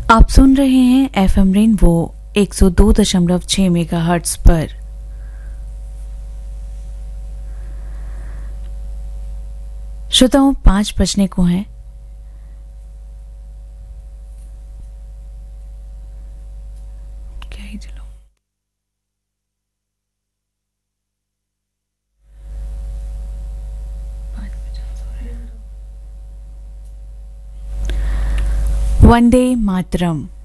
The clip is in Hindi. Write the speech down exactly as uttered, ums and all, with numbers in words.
आप सुन रहे हैं एफएम रेनबो एक सौ दो दशमलव छह मेगाहर्ट्ज पर। श्रोताओं, पांच बजने को हैं। क्या ही चलो वंदे मातरम।